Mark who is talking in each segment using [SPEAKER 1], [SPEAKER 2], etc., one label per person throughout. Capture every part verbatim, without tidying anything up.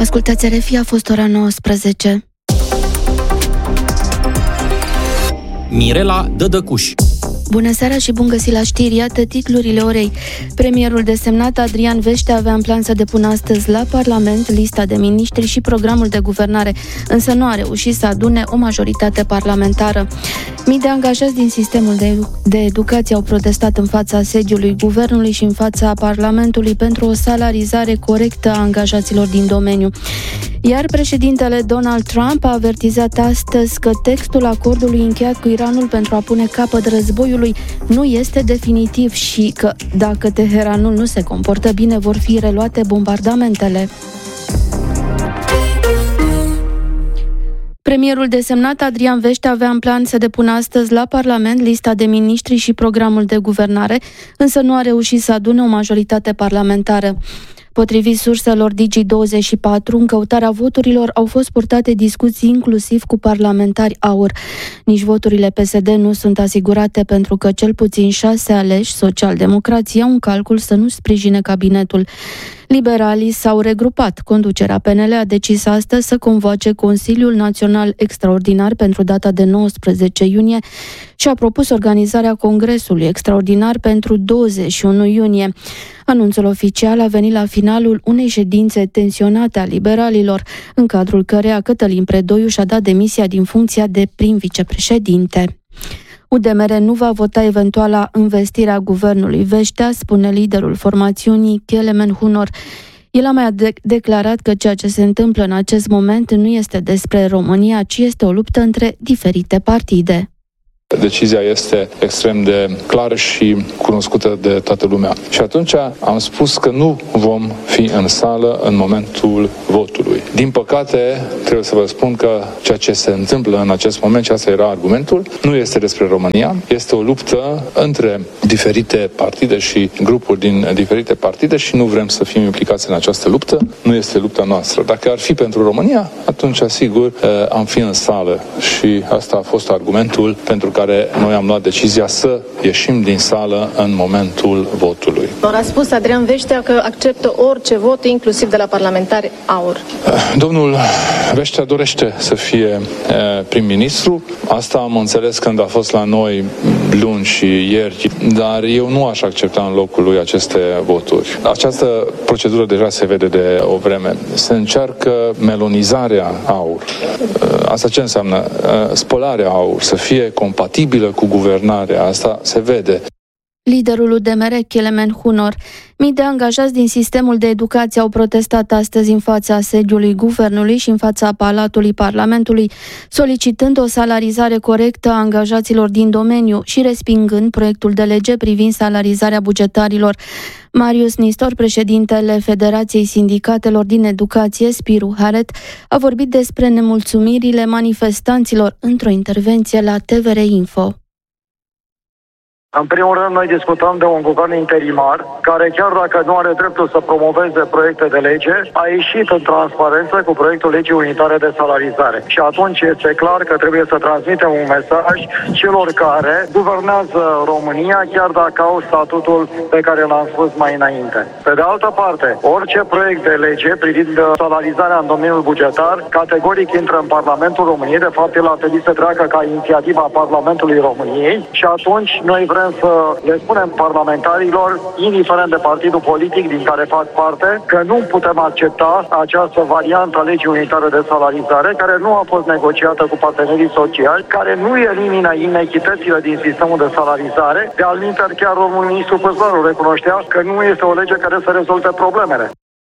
[SPEAKER 1] Ascultați R F I, a fost ora nouăsprezece.
[SPEAKER 2] Mirela Dădăcuș.
[SPEAKER 1] Bună seara și bun găsit la știri, iată titlurile orei. Premierul desemnat Adrian Veștea avea în plan să depună astăzi la Parlament lista de miniștri și programul de guvernare, însă nu a reușit să adune o majoritate parlamentară. Mii de angajați din sistemul de, de educație au protestat în fața sediului guvernului și în fața Parlamentului pentru o salarizare corectă a angajaților din domeniu. Iar președintele Donald Trump a avertizat astăzi că textul acordului încheiat cu Iranul pentru a pune capăt războiului nu este definitiv și că, dacă Teheranul nu se comportă bine, vor fi reluate bombardamentele. Premierul desemnat Adrian Veștea avea în plan să depună astăzi la Parlament lista de miniștri și programul de guvernare, însă nu a reușit să adune o majoritate parlamentară. Potrivit surselor Digi douăzeci și patru, în căutarea voturilor au fost purtate discuții inclusiv cu parlamentari AUR. Nici voturile P S D nu sunt asigurate pentru că cel puțin șase aleși social-democrații au în calcul să nu sprijine cabinetul. Liberalii s-au regrupat. Conducerea P N L a decis astăzi să convoace Consiliul Național Extraordinar pentru data de nouăsprezece iunie și a propus organizarea Congresului Extraordinar pentru douăzeci și unu iunie. Anunțul oficial a venit la finalul unei ședințe tensionate a liberalilor, în cadrul căreia Cătălin Predoiu și-a dat demisia din funcția de prim vicepreședinte. U D M R nu va vota eventuala învestire a guvernului Veștea, spune liderul formațiunii Kelemen Hunor. El a mai de- declarat că ceea ce se întâmplă în acest moment nu este despre România, ci este o luptă între diferite partide.
[SPEAKER 3] Decizia este extrem de clară și cunoscută de toată lumea. Și atunci am spus că nu vom fi în sală în momentul votului. Din păcate, trebuie să vă spun că ceea ce se întâmplă în acest moment, și asta era argumentul, nu este despre România, este o luptă între diferite partide și grupuri din diferite partide și nu vrem să fim implicați în această luptă. Nu este lupta noastră. Dacă ar fi pentru România, atunci, sigur, am fi în sală. Și asta a fost argumentul pentru care noi am luat decizia să ieșim din sală în momentul votului.
[SPEAKER 4] A spus Adrian Veștea că acceptă orice vot, inclusiv de la parlamentari AUR.
[SPEAKER 3] Domnul Veștea dorește să fie prim-ministru. Asta am înțeles când a fost la noi luni și ieri, dar eu nu aș accepta în locul lui aceste voturi. Această procedură deja se vede de o vreme. Se încearcă melonizarea AUR. Asta ce înseamnă? Spălarea AUR, să fie compatibilă cu guvernarea. Asta se vede.
[SPEAKER 1] Liderul U D M R, Kelemen Hunor. Mii de angajați din sistemul de educație au protestat astăzi în fața sediului guvernului și în fața Palatului Parlamentului, solicitând o salarizare corectă a angajaților din domeniu și respingând proiectul de lege privind salarizarea bugetarilor. Marius Nistor, președintele Federației Sindicatelor din Educație, Spiru Haret, a vorbit despre nemulțumirile manifestanților într-o intervenție la T V R Info.
[SPEAKER 5] În primul rând, noi discutăm de un guvern interimar, care chiar dacă nu are dreptul să promoveze proiecte de lege, a ieșit în transparență cu proiectul legii unitare de salarizare. Și atunci este clar că trebuie să transmitem un mesaj celor care guvernează România, chiar dacă au statutul pe care l-am spus mai înainte. Pe de altă parte, orice proiect de lege privind salarizarea în domeniul bugetar, categoric intră în Parlamentul României. De fapt, el ar trebui să treacă ca inițiativa Parlamentului României și atunci noi vrem să le spunem parlamentarilor, indiferent de partidul politic din care fac parte, că nu putem accepta această variantă a legii unitare de salarizare, care nu a fost negociată cu partenerii sociali, care nu elimină inechitățile din sistemul de salarizare. De altminteri, chiar domnul ministru Păsăru recunoștea că nu este o lege care să rezolte problemele.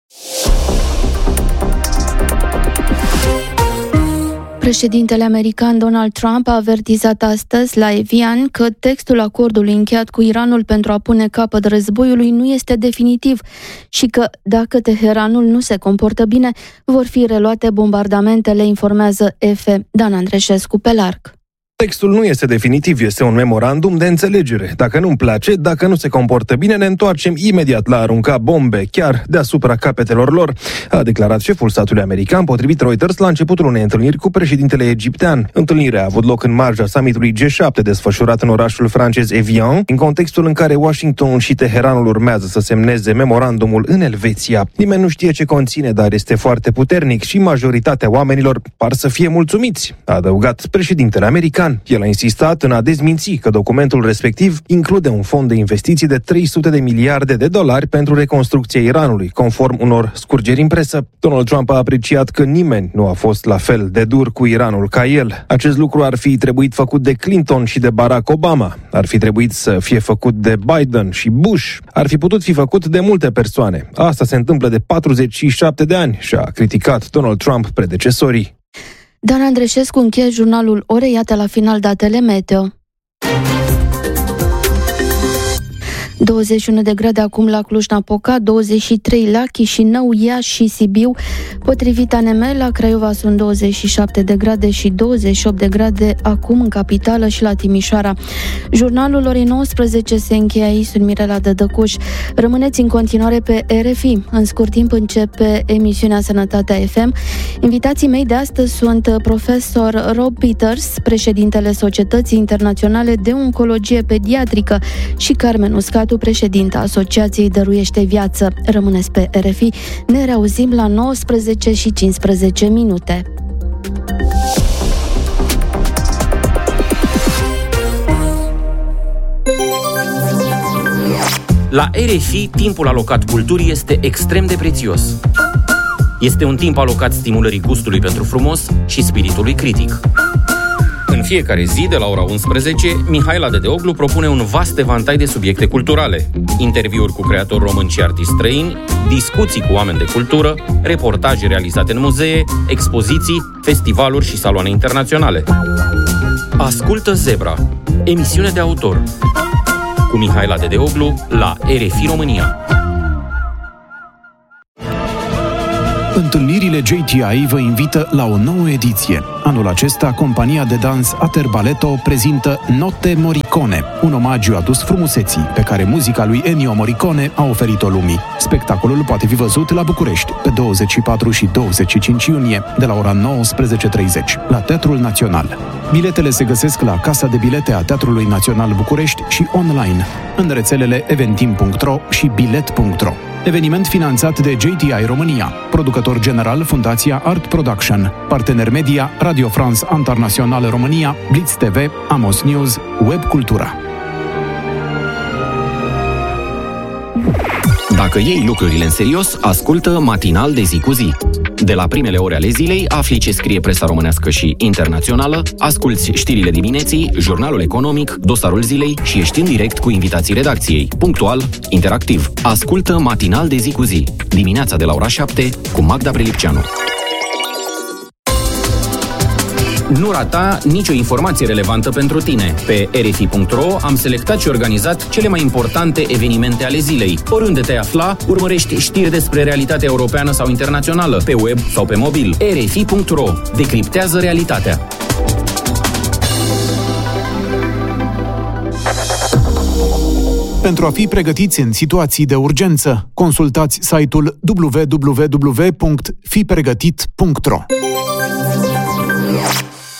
[SPEAKER 1] Președintele american Donald Trump a avertizat astăzi la Evian că textul acordului încheiat cu Iranul pentru a pune capăt războiului nu este definitiv și că, dacă Teheranul nu se comportă bine, vor fi reluate bombardamentele, informează E F. Dan Andreșescu pe larg.
[SPEAKER 6] Textul nu este definitiv, este un memorandum de înțelegere. Dacă nu-mi place, dacă nu se comportă bine, ne întoarcem imediat la a arunca bombe, chiar deasupra capetelor lor, a declarat șeful statului american, potrivit Reuters, la începutul unei întâlniri cu președintele egiptean. Întâlnirea a avut loc în marja summitului G șapte desfășurat în orașul francez Evian, în contextul în care Washingtonul și Teheranul urmează să semneze memorandumul în Elveția. Nimeni nu știe ce conține, dar este foarte puternic și majoritatea oamenilor par să fie mulțumiți, a adăugat președintele american. El a insistat în a dezminți că documentul respectiv include un fond de investiții de trei sute de miliarde de dolari pentru reconstrucția Iranului, conform unor scurgeri în presă. Donald Trump a apreciat că nimeni nu a fost la fel de dur cu Iranul ca el. Acest lucru ar fi trebuit făcut de Clinton și de Barack Obama. Ar fi trebuit să fie făcut de Biden și Bush. Ar fi putut fi făcut de multe persoane. Asta se întâmplă de patruzeci și șapte de ani și a criticat Donald Trump predecesorii.
[SPEAKER 1] Dan Andreșescu încheie jurnalul Orei, iată la final datele meteo. douăzeci și unu de grade acum la Cluj-Napoca, douăzeci și trei la Chișinău, Iași și Sibiu. Potrivit A N M, la Craiova sunt douăzeci și șapte de grade și douăzeci și opt de grade acum în capitală și la Timișoara. Jurnalul orei nouăsprezece se încheie aici, sunt Mirela Dădăcuș. Rămâneți în continuare pe R F I. În scurt timp începe emisiunea Sănătatea F M. Invitații mei de astăzi sunt profesor Rob Peters, președintele Societății Internaționale de Oncologie Pediatrică, și Carmen Uscatu, președinta Asociației Dăruiește Viață. Rămâneți pe R F I. Ne reauzim la nouăsprezece și cincisprezece minute.
[SPEAKER 2] La R F I, timpul alocat culturii este extrem de prețios. Este un timp alocat stimulării gustului pentru frumos și spiritului critic. În fiecare zi, de la ora unsprezece, Mihaela Dedeoglu propune un vast evantai de subiecte culturale. Interviuri cu creatori români și artiști străini, discuții cu oameni de cultură, reportaje realizate în muzee, expoziții, festivaluri și saloane internaționale. Ascultă Zebra, emisiune de autor, cu Mihaela Dedeoglu la R F I România.
[SPEAKER 7] Întâlnirile J T I vă invită la o nouă ediție. Anul acesta, compania de dans Ater Balletto prezintă Notte Morricone, un omagiu adus frumuseții pe care muzica lui Ennio Morricone a oferit-o lumii. Spectacolul poate fi văzut la București pe douăzeci și patru și douăzeci și cinci iunie, de la ora nouăsprezece și treizeci, la Teatrul Național. Biletele se găsesc la Casa de Bilete a Teatrului Național București și online, în rețelele eventim punct ro și bilet punct ro. Eveniment finanțat de J T I România, producător general Fundația Art Production, partener media Radio France Internațională România, Blitz T V, Amos News, Web Cultura.
[SPEAKER 2] Dacă iei lucrurile în serios, ascultă Matinal de zi cu zi. De la primele ore ale zilei, afli ce scrie presa românească și internațională, asculți știrile dimineții, jurnalul economic, dosarul zilei și ești în direct cu invitații redacției. Punctual, interactiv. Ascultă Matinal de zi cu zi. Dimineața de la ora șapte cu Magda Prelipceanu. Nu rata nicio informație relevantă pentru tine. Pe R F I punct ro am selectat și organizat cele mai importante evenimente ale zilei. Oriunde te afla, urmărești știri despre realitatea europeană sau internațională, pe web sau pe mobil. R F I punct ro decriptează realitatea.
[SPEAKER 7] Pentru a fi pregătiți în situații de urgență, consultați site-ul w w w punct fi pregătit punct ro.